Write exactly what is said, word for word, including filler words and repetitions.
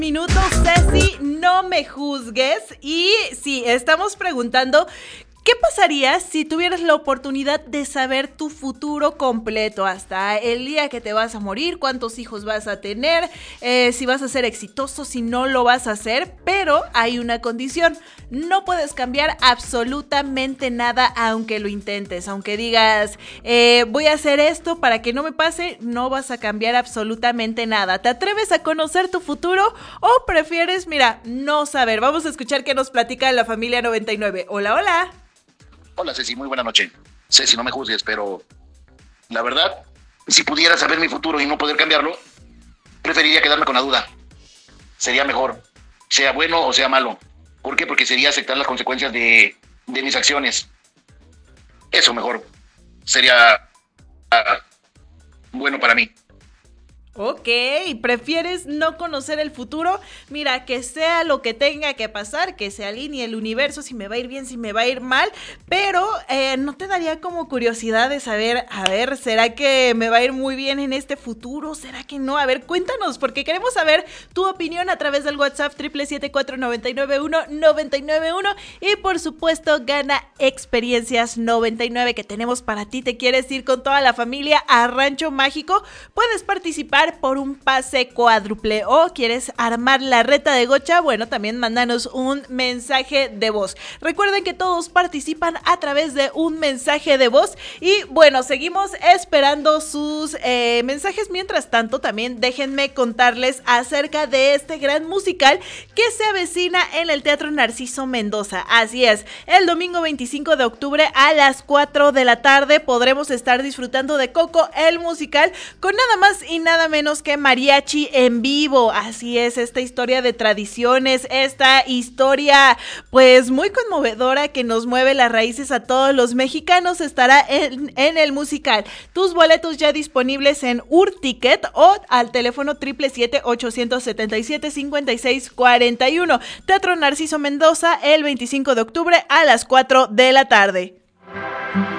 Minutos, Ceci, no me juzgues. Y sí, estamos preguntando, ¿qué pasaría si tuvieras la oportunidad de saber tu futuro completo? Hasta el día que te vas a morir, cuántos hijos vas a tener, eh, si vas a ser exitoso, si no lo vas a hacer. Pero hay una condición: no puedes cambiar absolutamente nada aunque lo intentes. Aunque digas, eh, voy a hacer esto para que no me pase, no vas a cambiar absolutamente nada. ¿Te atreves a conocer tu futuro o prefieres, mira, no saber? Vamos a escuchar qué nos platica la familia noventa y nueve. Hola, hola. Hola Ceci, muy buena noche. Ceci, no me juzgues, pero la verdad, si pudiera saber mi futuro y no poder cambiarlo, preferiría quedarme con la duda. Sería mejor, sea bueno o sea malo. ¿Por qué? Porque sería aceptar las consecuencias de, de mis acciones. Eso mejor sería uh, bueno para mí. Ok, ¿prefieres no conocer el futuro? Mira, que sea lo que tenga que pasar, que se alinee el universo, si me va a ir bien, si me va a ir mal, pero eh, ¿no te daría como curiosidad de saber, a ver, ¿será que me va a ir muy bien en este futuro? ¿Será que no? A ver, cuéntanos, porque queremos saber tu opinión a través del WhatsApp triple siete cuatro nueve nueve uno nueve nueve uno y por supuesto gana experiencias noventa y nueve que tenemos para ti. ¿Te quieres ir con toda la familia a Rancho Mágico? Puedes participar por un pase cuádruple o quieres armar la reta de gocha. Bueno, también mándanos un mensaje de voz. Recuerden que todos participan a través de un mensaje de voz y bueno, seguimos esperando sus eh, mensajes. Mientras tanto, también déjenme contarles acerca de este gran musical que se avecina en el Teatro Narciso Mendoza. Así es, el domingo veinticinco de octubre a las cuatro de la tarde podremos estar disfrutando de Coco el musical con nada más y nada menos que mariachi en vivo. Así es, esta historia de tradiciones, esta historia pues muy conmovedora que nos mueve las raíces a todos los mexicanos estará en, en el musical. Tus boletos ya disponibles en Urticket o al teléfono triple siete ochocientos setenta y siete cincuenta y seis cuarenta y uno. Teatro Narciso Mendoza el veinticinco de octubre a las cuatro de la tarde.